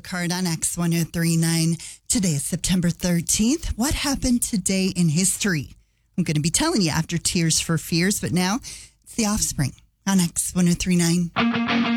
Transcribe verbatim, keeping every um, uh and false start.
Card on X ten thirty-nine. Today is September thirteenth. What happened today in history? I'm going to be telling you after Tears for Fears, but now it's The Offspring on X ten thirty-nine.